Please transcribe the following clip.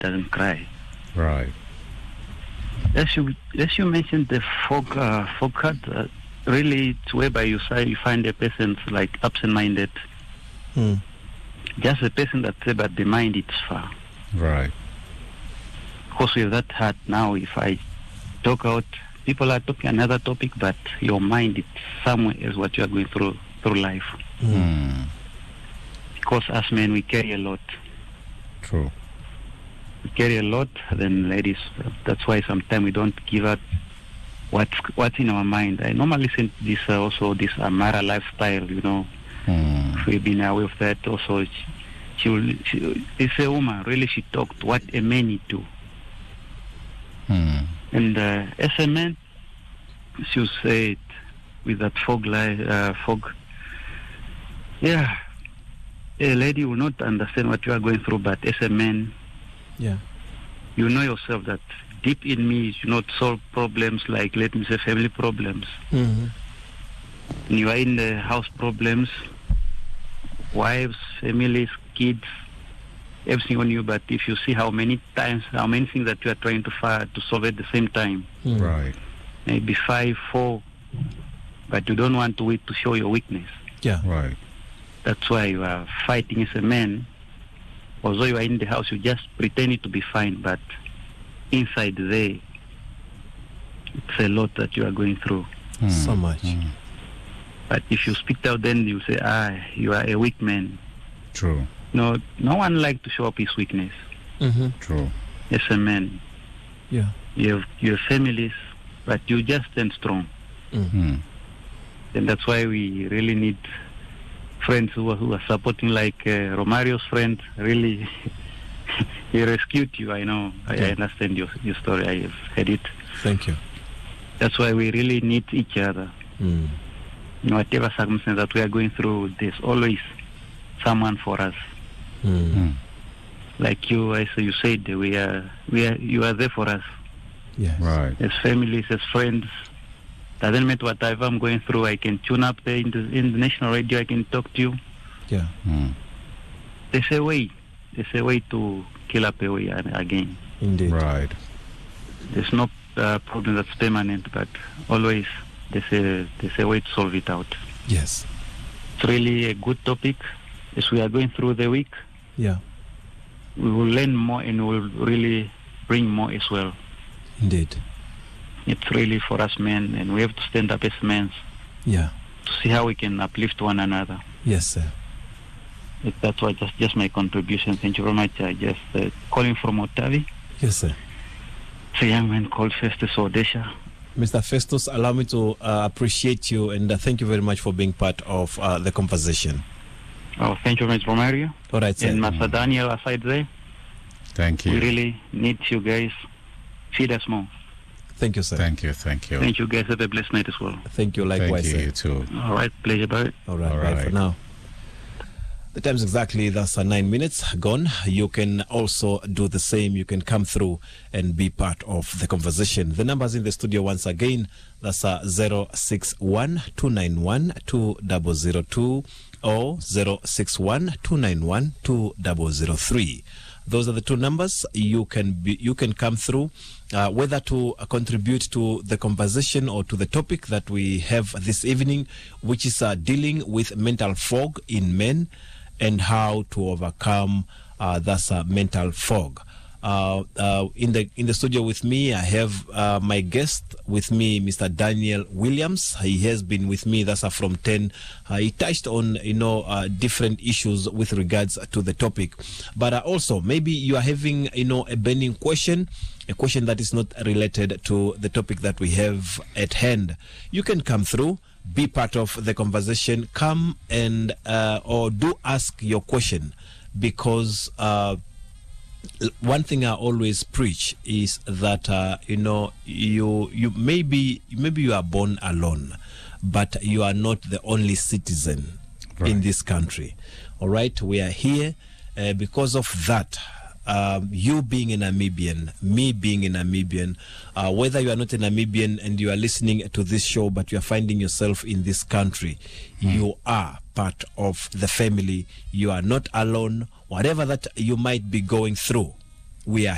doesn't cry. Right. As you mentioned, the fog card, really it's whereby you find a person's like absent-minded. Just a person that's there, but the mind it's far. Right. Because with that heart now, if I talk out, people are talking another topic, but your mind it's somewhere else what you are going through life. Because as men, we carry a lot. True. We carry a lot, then ladies, that's why sometimes we don't give out what's in our mind. I normally listen to this also this Amara lifestyle, you know. We've been aware of that also. She it's a woman, really she talked what a man need to. And as a man, she said with that fog, yeah, a lady will not understand what you are going through, but as a man, you know yourself that deep in me, you not solve problems like, let me say, family problems. You are in the house problems, wives, families, kids, everything on you. But if you see how many things that you are trying to solve at the same time, right, maybe 5, 4, but you don't want to wait to show your weakness. Right. That's why you are fighting as a man. Although you are in the house, you just pretend to be fine, but inside there, it's a lot that you are going through. So much. But if you speak out, then you say, you are a weak man. True. No one likes to show up his weakness. True. As a man, you have families, but you just stand strong. And that's why we really need friends who are supporting, like Romario's friend. Really, he rescued you. I know. I understand your story. I have heard it. Thank you. That's why we really need each other. In whatever circumstance that we are going through, there's always someone for us. Like you, as you said, you are there for us. Yes. Right. As families, as friends. Doesn't matter whatever I'm going through, I can tune up there in the national radio, I can talk to you. There's a way to kill up a way again. Indeed. Right. There's no problem that's permanent, but always there's a way to solve it out. Yes. It's really a good topic. As we are going through the week, we will learn more and we will really bring more as well. Indeed. It's really for us men, and we have to stand up as men to see how we can uplift one another. Yes, sir. That's why just my contribution. Thank you very much. I just calling from Otavi. Yes, sir. It's a young man called Festus Odesha. Mr. Festus, allow me to appreciate you and thank you very much for being part of the conversation. Oh, thank you very much, Romario. All right, sir. And Master Daniel aside there. Thank you. We really need you guys. Feed us more. Thank you, sir. Thank you. Thank you, guys. Have a blessed night as well. Thank you, likewise, Thank you, sir. you too. All right, pleasure, bye. All right, bye for now. The time's exactly, that's 9 minutes gone. You can also do the same. You can come through and be part of the conversation. The numbers in the studio once again, that's 061-291-2002 or 061-291-2003. Those are the two numbers. You can come through, whether to contribute to the conversation or to the topic that we have this evening, which is dealing with mental fog in men and how to overcome mental fog. In the studio with me, I have my guest with me, Mr. Daniel Williams. He has been with me, that's from 10. He touched on, different issues with regards to the topic. But also, maybe you are having, a burning question, a question that is not related to the topic that we have at hand. You can come through, be part of the conversation, come and, or do ask your question, because, one thing I always preach is that you maybe you are born alone, but you are not the only citizen in this country. All right, we are here because of that. You being a Namibian, me being a Namibian, whether you are not a Namibian and you are listening to this show, but you are finding yourself in this country, you are part of the family. You are not alone. Whatever that you might be going through, we are